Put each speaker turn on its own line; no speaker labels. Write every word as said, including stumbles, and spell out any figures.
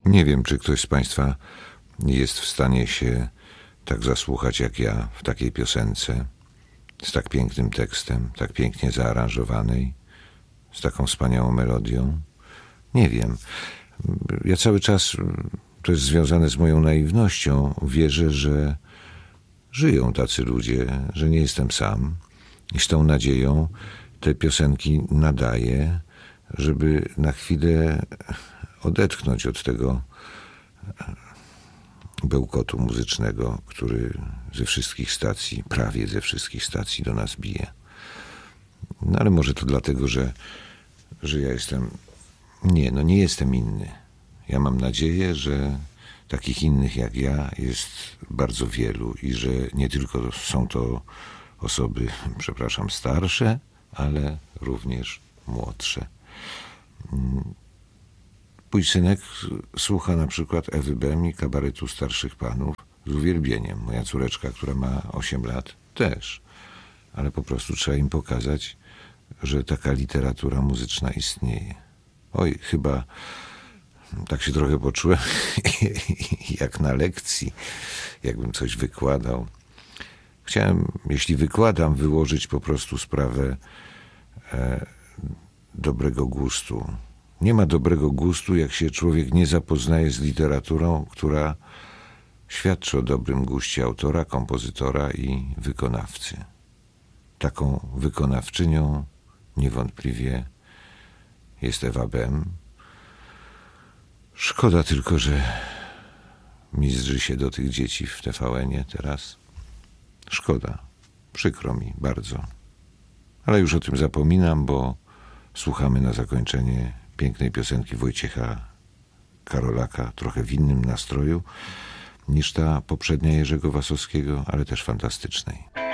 Nie wiem, czy ktoś z Państwa jest w stanie się tak zasłuchać jak ja w takiej piosence, z tak pięknym tekstem, tak pięknie zaaranżowanej, z taką wspaniałą melodią. Nie wiem. Ja cały czas, to jest związane z moją naiwnością, wierzę, że żyją tacy ludzie, że nie jestem sam i z tą nadzieją te piosenki nadaję, żeby na chwilę odetchnąć od tego bełkotu muzycznego, który ze wszystkich stacji, prawie ze wszystkich stacji do nas bije. No ale może to dlatego, że, że ja jestem... Nie, no nie jestem inny. Ja mam nadzieję, że takich innych jak ja jest bardzo wielu i że nie tylko są to osoby, przepraszam, starsze, ale również młodsze. Mój synek słucha na przykład Ewy Bem i kabaretu starszych panów z uwielbieniem. Moja córeczka, która ma osiem lat, też. Ale po prostu trzeba im pokazać, że taka literatura muzyczna istnieje. Oj, chyba tak się trochę poczułem jak na lekcji, jakbym coś wykładał. Chciałem, jeśli wykładam, wyłożyć po prostu sprawę e, dobrego gustu. Nie ma dobrego gustu, jak się człowiek nie zapoznaje z literaturą, która świadczy o dobrym guście autora, kompozytora i wykonawcy. Taką wykonawczynią niewątpliwie jest Ewa Bem. Szkoda tylko, że mizdrzy się do tych dzieci w T V N-ie teraz. Szkoda. Przykro mi bardzo. Ale już o tym zapominam, bo słuchamy na zakończenie pięknej piosenki Wojciecha Karolaka, trochę w innym nastroju niż ta poprzednia Jerzego Wasowskiego, ale też fantastycznej.